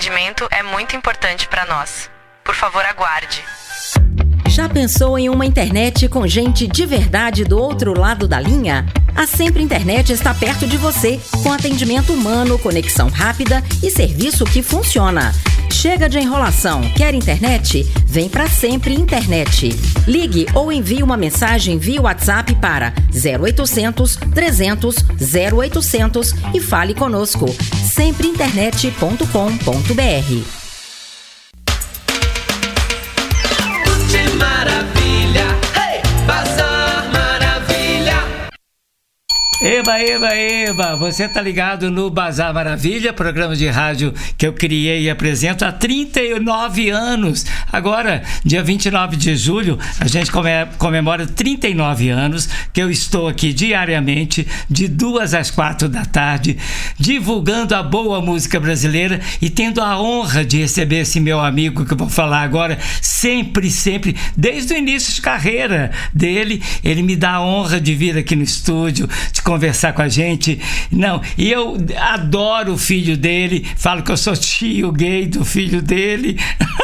atendimento é muito importante para nós. Por favor, aguarde. Já pensou em uma internet com gente de verdade do outro lado da linha? A Sempre Internet está perto de você, com atendimento humano, conexão rápida e serviço que funciona. Chega de enrolação. Quer internet? Vem pra Sempre Internet. Ligue ou envie uma mensagem via WhatsApp para 0800 300 0800 e fale conosco. sempreinternet.com.br. Eba, você tá ligado no Bazar Maravilha, programa de rádio que eu criei e apresento há 39 anos. Agora, dia 29 de julho, a gente comemora 39 anos que eu estou aqui diariamente, de 2 às 4 da tarde, divulgando a boa música brasileira e tendo a honra de receber esse meu amigo que eu vou falar agora, sempre, desde o início de carreira dele, ele me dá a honra de vir aqui no estúdio, de conversar com a gente. Não, e eu adoro o filho dele, falo que eu sou tio gay do filho dele.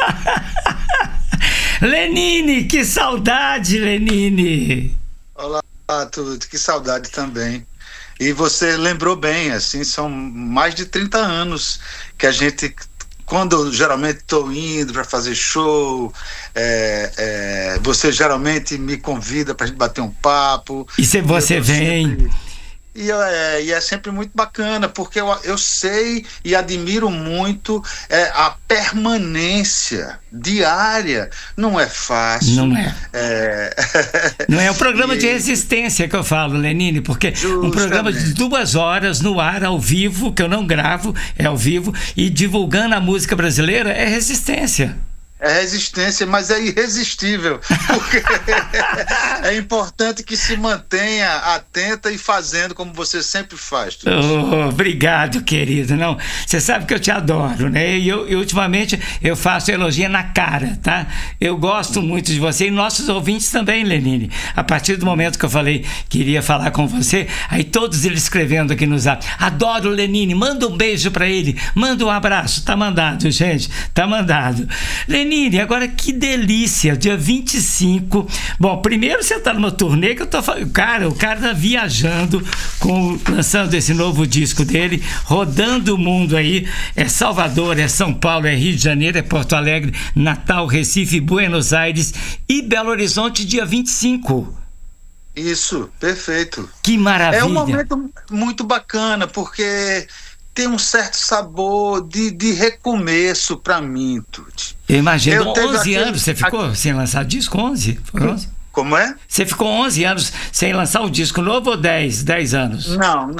Lenine, que saudade, Lenine. Olá, tudo, que saudade também. E você lembrou bem, assim, são mais de 30 anos que a gente, quando eu geralmente estou indo para fazer show, você geralmente me convida para a gente bater um papo. E se você vem... E é sempre muito bacana, porque eu sei e admiro muito a permanência diária. Não é fácil. Não é. Não é o programa de resistência que eu falo, Lenine, porque um programa de 2 horas no ar, ao vivo, que eu não gravo, é ao vivo, e divulgando a música brasileira é resistência. É resistência, mas é irresistível, porque é importante que se mantenha atenta e fazendo como você sempre faz. Obrigado, querido. Não, você sabe que eu te adoro, né? E ultimamente eu faço elogio na cara, tá? Eu gosto muito de você e nossos ouvintes também, Lenine. A partir do momento que eu falei que iria falar com você, aí todos eles escrevendo aqui no Zap: adoro o Lenine, manda um beijo pra ele, manda um abraço. Tá mandado, gente, tá mandado. Lenine, agora que delícia, dia 25. Bom, primeiro você tá numa turnê que eu tô falando, o cara tá viajando, lançando esse novo disco dele, rodando o mundo aí. É Salvador, é São Paulo, é Rio de Janeiro, é Porto Alegre, Natal, Recife, Buenos Aires e Belo Horizonte, dia 25. Isso, perfeito. Que maravilha. É um momento muito bacana, porque tem um certo sabor de recomeço pra mim, Tuti. Eu imagino, 11 anos você ficou sem lançar disco? 11? Foi 11? Como é? Você ficou 11 anos sem lançar um disco novo ou 10 anos? Não,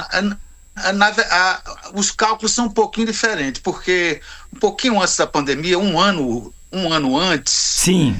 os cálculos são um pouquinho diferentes, porque um pouquinho antes da pandemia, um ano antes, sim,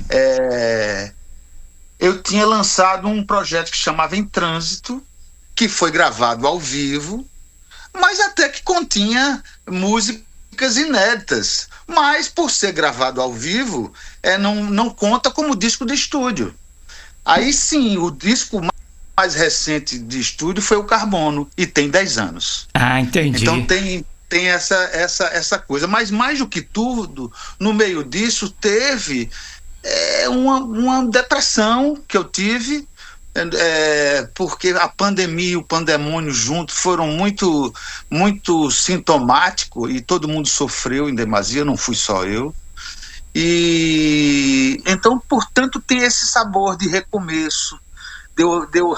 eu tinha lançado um projeto que chamava Em Trânsito, que foi gravado ao vivo, mas até que continha músicas inéditas. Mas, por ser gravado ao vivo, não conta como disco de estúdio. Aí sim, o disco mais recente de estúdio foi o Carbono, e tem 10 anos. Ah, entendi. Então tem essa coisa. Mas mais do que tudo, no meio disso, teve uma depressão que eu tive, porque a pandemia e o pandemônio juntos foram muito, muito sintomáticos, e todo mundo sofreu em demasia, não fui só eu. E então, portanto, tem esse sabor de recomeço, deu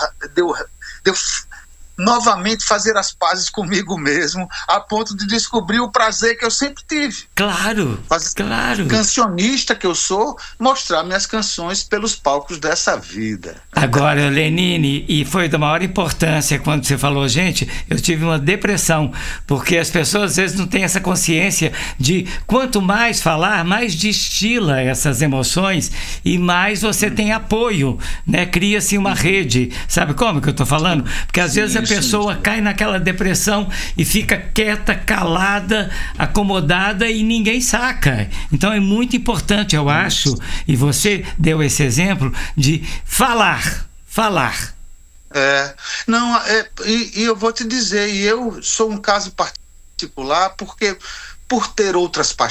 novamente fazer as pazes comigo mesmo, a ponto de descobrir o prazer que eu sempre tive. Claro. Cancionista que eu sou, mostrar minhas canções pelos palcos dessa vida. Agora, Lenine, e foi da maior importância quando você falou, gente, eu tive uma depressão, porque as pessoas às vezes não têm essa consciência de quanto mais falar, mais destila essas emoções e mais você tem apoio, né? Cria-se uma rede. Sabe como que eu tô falando? Porque às vezes a pessoa cai naquela depressão e fica quieta, calada, acomodada e ninguém saca. Então é muito importante, eu acho, e você deu esse exemplo de falar. E eu vou te dizer, eu sou um caso particular, porque por ter outras